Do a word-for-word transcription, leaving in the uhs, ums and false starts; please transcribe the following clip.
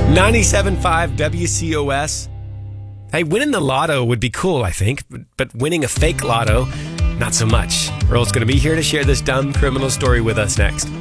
ninety-seven point five W C O S. Hey, winning the lotto would be cool, I think, but, but winning a fake lotto, not so much. Earl's going to be here to share this dumb criminal story with us next.